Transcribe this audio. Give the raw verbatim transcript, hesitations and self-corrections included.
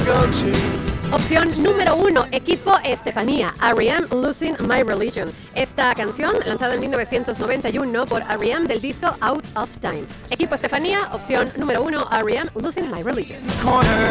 Opción número uno, equipo Estefanía, R E M Losing My Religion. Esta canción, lanzada en mil novecientos noventa y uno por R E M del disco Out of Time. Equipo Estefanía, opción número uno, R E M Losing My Religion.